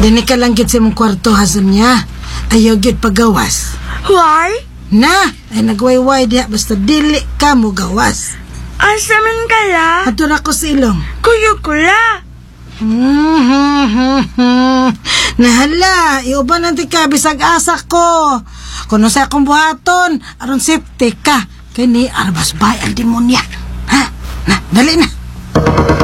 Dini ka lang gid sa mong kwarto hason niya. Ayaw gid pagawas. Why? Na, ay nagwayway diha basta dili ka mo gawas. Asa man kala? Ato na ko sa ilong. Kuyukula. Nahala, iuban nanti ka bisag asa ko. Kuno sa akong buhaton, aron safety ka. Kini arbas bay ang demonya. Ha? Na, dali na.